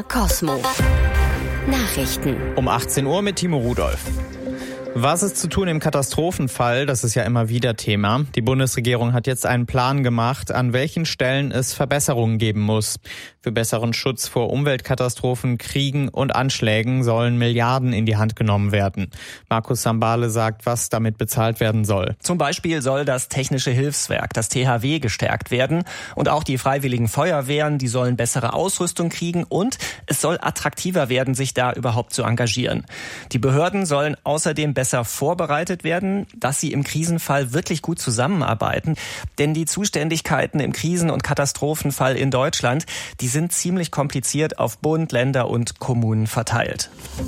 MDR Cosmo. Nachrichten. Um 18 Uhr mit Timo Rudolph. Was ist zu tun im Katastrophenfall? Das ist ja immer wieder Thema. Die Bundesregierung hat jetzt einen Plan gemacht, an welchen Stellen es Verbesserungen geben muss. Für besseren Schutz vor Umweltkatastrophen, Kriegen und Anschlägen sollen Milliarden in die Hand genommen werden. Markus Sambale sagt, was damit bezahlt werden soll. Zum Beispiel soll das Technische Hilfswerk, das THW, gestärkt werden. Und auch die freiwilligen Feuerwehren, die sollen bessere Ausrüstung kriegen. Und es soll attraktiver werden, sich da überhaupt zu engagieren. Die Behörden sollen außerdem besser vorbereitet werden, dass sie im Krisenfall wirklich gut zusammenarbeiten. Denn die Zuständigkeiten im Krisen- und Katastrophenfall in Deutschland, die sind ziemlich kompliziert auf Bund, Länder und Kommunen verteilt.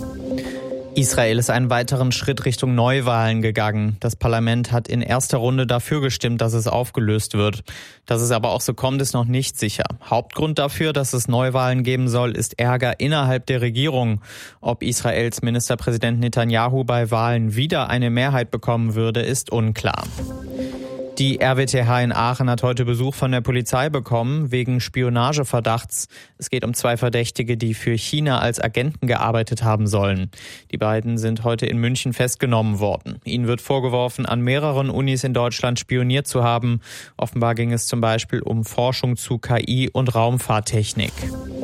Israel ist einen weiteren Schritt Richtung Neuwahlen gegangen. Das Parlament hat in erster Runde dafür gestimmt, dass es aufgelöst wird. Dass es aber auch so kommt, ist noch nicht sicher. Hauptgrund dafür, dass es Neuwahlen geben soll, ist Ärger innerhalb der Regierung. Ob Israels Ministerpräsident Netanyahu bei Wahlen wieder eine Mehrheit bekommen würde, ist unklar. Die RWTH in Aachen hat heute Besuch von der Polizei bekommen, wegen Spionageverdachts. Es geht um 2 Verdächtige, die für China als Agenten gearbeitet haben sollen. Die beiden sind heute in München festgenommen worden. Ihnen wird vorgeworfen, an mehreren Unis in Deutschland spioniert zu haben. Offenbar ging es zum Beispiel um Forschung zu KI und Raumfahrttechnik.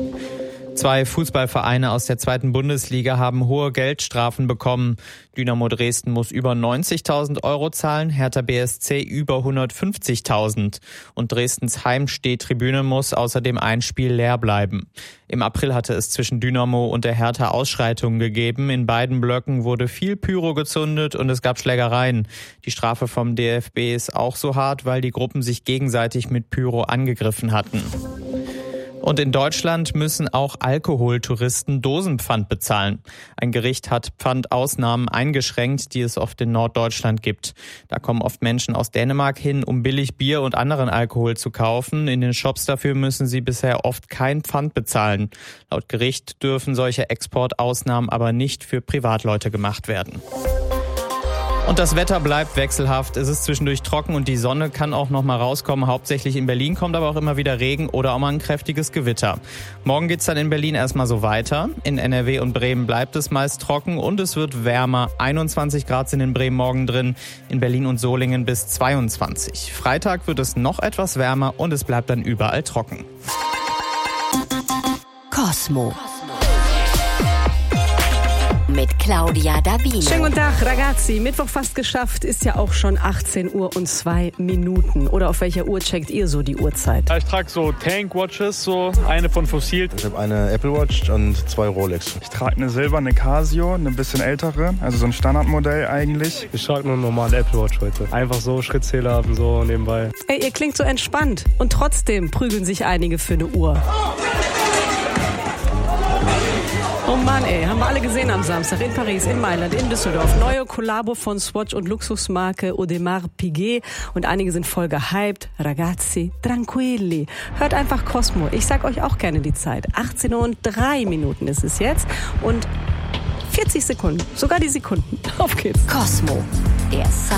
2 Fußballvereine aus der 2. Bundesliga haben hohe Geldstrafen bekommen. Dynamo Dresden muss über 90.000 € zahlen, Hertha BSC über 150.000. Und Dresdens Heimstehtribüne muss außerdem ein Spiel leer bleiben. Im April hatte es zwischen Dynamo und der Hertha Ausschreitungen gegeben. In beiden Blöcken wurde viel Pyro gezündet und es gab Schlägereien. Die Strafe vom DFB ist auch so hart, weil die Gruppen sich gegenseitig mit Pyro angegriffen hatten. Und in Deutschland müssen auch Alkoholtouristen Dosenpfand bezahlen. Ein Gericht hat Pfandausnahmen eingeschränkt, die es oft in Norddeutschland gibt. Da kommen oft Menschen aus Dänemark hin, um billig Bier und anderen Alkohol zu kaufen. In den Shops dafür müssen sie bisher oft kein Pfand bezahlen. Laut Gericht dürfen solche Exportausnahmen aber nicht für Privatleute gemacht werden. Und das Wetter bleibt wechselhaft. Es ist zwischendurch trocken und die Sonne kann auch noch mal rauskommen. Hauptsächlich in Berlin kommt aber auch immer wieder Regen oder auch mal ein kräftiges Gewitter. Morgen geht's dann in Berlin erstmal so weiter. In NRW und Bremen bleibt es meist trocken und es wird wärmer. 21 Grad sind in Bremen morgen drin, in Berlin und Solingen bis 22. Freitag wird es noch etwas wärmer und es bleibt dann überall trocken. Cosmo. Mit Claudia Davino. Schönen guten Tag, ragazzi. Mittwoch fast geschafft, ist ja auch schon 18 Uhr und 2 Minuten. Oder auf welcher Uhr checkt ihr so die Uhrzeit? Ich trage so Tank-Watches, so eine von Fossil. Ich habe eine Apple Watch und 2 Rolex. Ich trage eine silberne Casio, eine bisschen ältere, also so ein Standardmodell eigentlich. Ich trage nur eine normale Apple Watch heute. Einfach so Schrittzähler haben, so nebenbei. Ey, ihr klingt so entspannt. Und trotzdem prügeln sich einige für eine Uhr. Oh Mann, ey, haben wir alle gesehen am Samstag in Paris, in Mailand, in Düsseldorf. Neue Kollabo von Swatch und Luxusmarke Audemars Piguet. Und einige sind voll gehypt. Ragazzi, tranquilli. Hört einfach Cosmo. Ich sag euch auch gerne die Zeit. 18 Uhr und 3 Minuten ist es jetzt. Und 40 Sekunden. Sogar die Sekunden. Auf geht's. Cosmo, der Sound